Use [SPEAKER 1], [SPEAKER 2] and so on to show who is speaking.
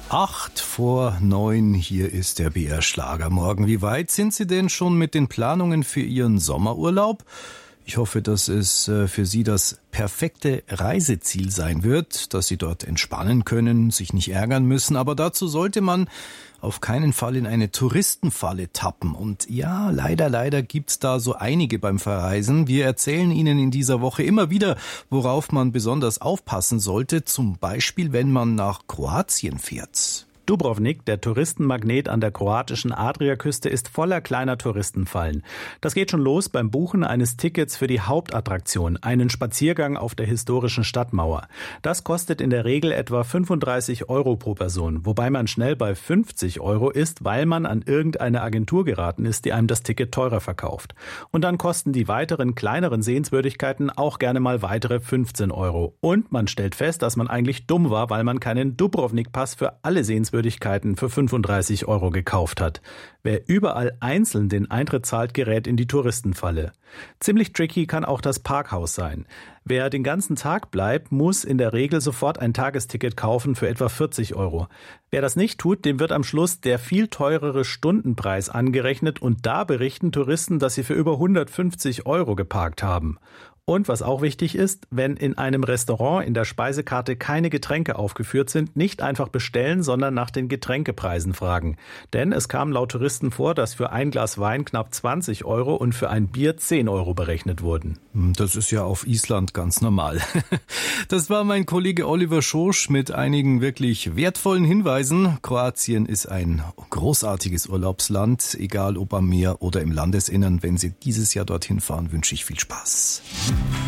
[SPEAKER 1] 8:09, hier ist der BR Schlagermorgen. Wie weit sind Sie denn schon mit den Planungen für Ihren Sommerurlaub? Ich hoffe, dass es für Sie das perfekte Reiseziel sein wird, dass Sie dort entspannen können, sich nicht ärgern müssen. Aber dazu sollte man auf keinen Fall in eine Touristenfalle tappen. Und ja, leider gibt's da so einige beim Verreisen. Wir erzählen Ihnen in dieser Woche immer wieder, worauf man besonders aufpassen sollte. Zum Beispiel, wenn man nach Kroatien fährt.
[SPEAKER 2] Dubrovnik, der Touristenmagnet an der kroatischen Adriaküste, ist voller kleiner Touristenfallen. Das geht schon los beim Buchen eines Tickets für die Hauptattraktion, einen Spaziergang auf der historischen Stadtmauer. Das kostet in der Regel etwa 35 € pro Person, wobei man schnell bei 50 € ist, weil man an irgendeine Agentur geraten ist, die einem das Ticket teurer verkauft. Und dann kosten die weiteren kleineren Sehenswürdigkeiten auch gerne mal weitere 15 €. Und man stellt fest, dass man eigentlich dumm war, weil man keinen Dubrovnik-Pass für alle Sehenswürdigkeiten für 35 € gekauft hat. Wer überall einzeln den Eintritt zahlt, gerät in die Touristenfalle. Ziemlich tricky kann auch das Parkhaus sein. Wer den ganzen Tag bleibt, muss in der Regel sofort ein Tagesticket kaufen für etwa 40 €. Wer das nicht tut, dem wird am Schluss der viel teurere Stundenpreis angerechnet und da berichten Touristen, dass sie für über 150 € geparkt haben. Und was auch wichtig ist, wenn in einem Restaurant in der Speisekarte keine Getränke aufgeführt sind, nicht einfach bestellen, sondern nach den Getränkepreisen fragen. Denn es kam laut Touristen vor, dass für ein Glas Wein knapp 20 € und für ein Bier 10 € berechnet wurden.
[SPEAKER 1] Das ist ja auf Island ganz normal. Das war mein Kollege Oliver Schosch mit einigen wirklich wertvollen Hinweisen. Kroatien ist ein großartiges Urlaubsland, egal ob am Meer oder im Landesinnern. Wenn Sie dieses Jahr dorthin fahren, wünsche ich viel Spaß.